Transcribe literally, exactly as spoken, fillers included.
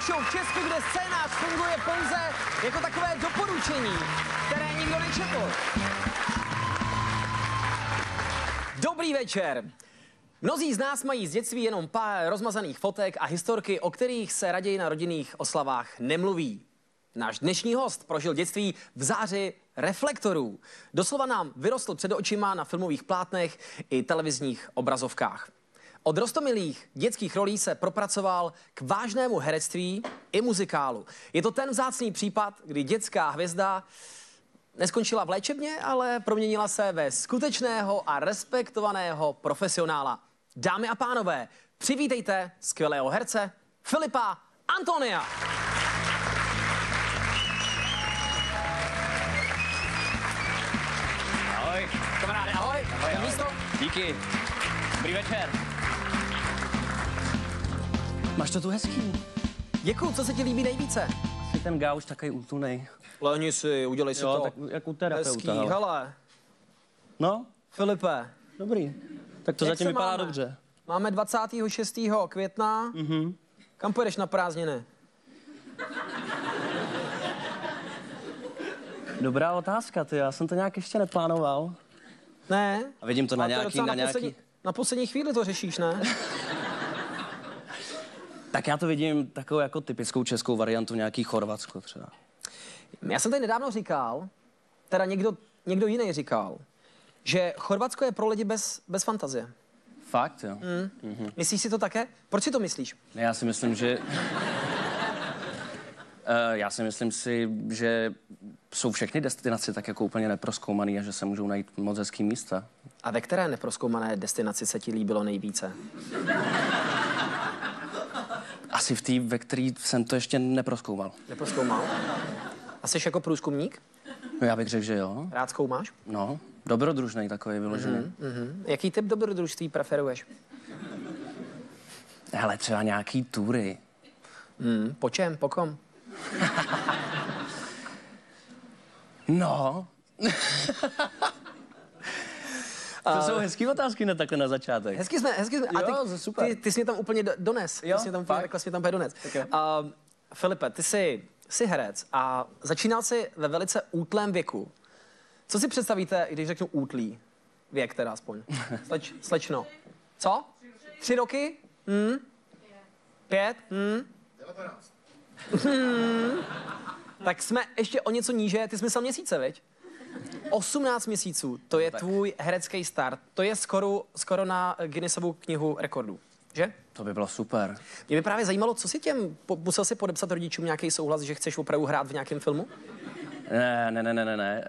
show v Česku, kde scénář funguje pouze jako takové doporučení, které nikdo nečetl. Dobrý večer. Mnozí z nás mají z dětství jenom pár rozmazaných fotek a historky, o kterých se raději na rodinných oslavách nemluví. Náš dnešní host prožil dětství v záři reflektorů. Doslova nám vyrostl před očima na filmových plátnech i televizních obrazovkách. Od roztomilých dětských rolí se propracoval k vážnému herectví i muzikálu. Je to ten vzácný případ, kdy dětská hvězda neskončila v léčebně, ale proměnila se ve skutečného a respektovaného profesionála. Dámy a pánové, přivítejte skvělého herce Filipa Antonia. Ahoj. Kamaráde, ahoj. Ahoj, ahoj. Místo? Díky. Dobrý večer. Máš to tu hezký. Děkuju, co se ti líbí nejvíce? Asi ten gauč takový útunej. Lehni si, udělej si Jo, to. tak jak u terapeuta. Hezký, hele. hele. No, Filipe. dobrý. Tak to Jak zatím se vypadá máme? dobře. Máme dvacátého šestého května. Mhm. Kam pojedeš na prázdniny? Dobrá otázka, ty. Já jsem to nějak ještě neplánoval. Ne? A vidím to na Ale nějaký, docela na na poslední, nějaký... na poslední chvíli to řešíš, ne? Tak já to vidím takovou jako typickou českou variantu, nějaký Chorvatsko třeba. Já jsem tady nedávno říkal, teda někdo, někdo jiný říkal, že Chorvatsko je pro lidi bez, bez fantazie. Fakt, jo. Mm. Mhm. Myslíš si to také? Proč si to myslíš? Já si myslím, že... Uh, já si myslím si, že jsou všechny destinace tak jako úplně neprozkoumaný a že se můžou najít moc hezký místa. A ve které neprozkoumané destinaci se ti líbilo nejvíce? Asi v té, ve které jsem to ještě neprozkoumal. Neprozkoumal? A jsi jako průzkumník? No, já bych řekl, že jo. Rád zkoumáš? No, dobrodružnej takový vyložený. Mm. Mhm. Jaký typ dobrodružství preferuješ? Hele, třeba nějaký tury. Mm, po čem? Po kom? No. To jsou hezký otázky na takhle na začátek. Hezky jsme, hezky jsme. A ty, Jo, super. ty, ty jsi mě tam úplně do, dones. Jo, ty jsi mě tam, fakt? takhle jsi mě tam úplně dones. Tak jo. Uh, Filipe, ty jsi, jsi herec a začínal jsi ve velice útlém věku. Co si představíte, když řeknu útlý věk teda aspoň? Sleč, slečno. Co? Tři roky? Hmm? Pět? Hmm? Hmm. Tak jsme ještě o něco níže, ty jsi myslel měsíce, viď? osmnáct měsíců, to je tvůj herecký start. To je skoro, skoro na Guinnessovu knihu rekordů, že? To by bylo super. Mě by právě zajímalo, co si těm, po, musel si podepsat rodičům nějaký souhlas, že chceš opravdu hrát v nějakém filmu? Ne, ne, ne, ne, ne, ne.